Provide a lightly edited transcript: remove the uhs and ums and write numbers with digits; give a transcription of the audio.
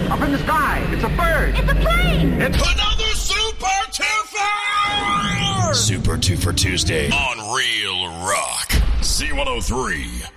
Up in the sky. It's a bird. It's a plane. It's another Super Twofer! Super Twofer Tuesday on Real Rock. Z103.